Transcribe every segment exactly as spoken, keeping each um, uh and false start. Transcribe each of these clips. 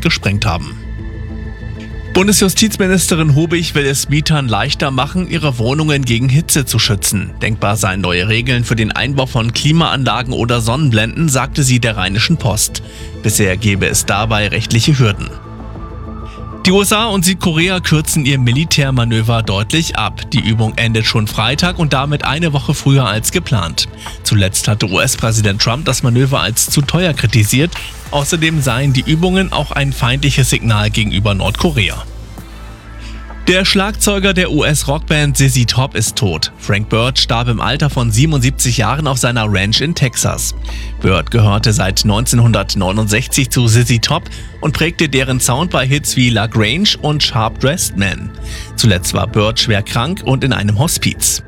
Deutschland gesprengt haben. Bundesjustizministerin Hubig will es Mietern leichter machen, ihre Wohnungen gegen Hitze zu schützen. Denkbar seien neue Regeln für den Einbau von Klimaanlagen oder Sonnenblenden, sagte sie der Rheinischen Post. Bisher gäbe es dabei rechtliche Hürden. Die U S A und Südkorea kürzen ihr Militärmanöver deutlich ab. Die Übung endet schon Freitag und damit eine Woche früher als geplant. Zuletzt hatte U S-Präsident Trump das Manöver als zu teuer kritisiert. Außerdem seien die Übungen auch ein feindliches Signal gegenüber Nordkorea. Der Schlagzeuger der U S-Rockband Z Z Top ist tot. Frank Bird starb im Alter von siebenundsiebzig Jahren auf seiner Ranch in Texas. Bird gehörte seit neunzehnhundertneunundsechzig zu Z Z Top und prägte deren Sound bei Hits wie La Grange und Sharp Dressed Man. Zuletzt war Bird schwer krank und in einem Hospiz.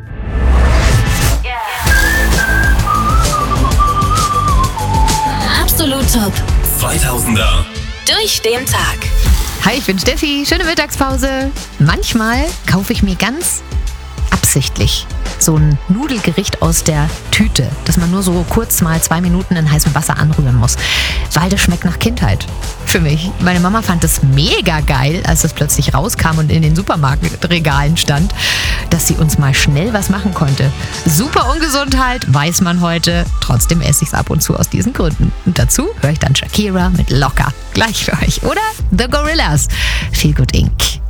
Absolut Top. zweitausender. Durch den Tag. Hi, ich bin Steffi. Schöne Mittagspause. Manchmal kaufe ich mir ganz absichtlich so ein Nudelgericht aus der Tüte, das man nur so kurz mal zwei Minuten in heißem Wasser anrühren muss, weil das schmeckt nach Kindheit. Für mich. Meine Mama fand es mega geil, als es plötzlich rauskam und in den Supermarktregalen stand, dass sie uns mal schnell was machen konnte. Super ungesund halt, weiß man heute. Trotzdem esse ich es ab und zu aus diesen Gründen. Und dazu höre ich dann Shakira mit Locker. Gleich für euch. Oder The Gorillas. Feel Good Incorporated.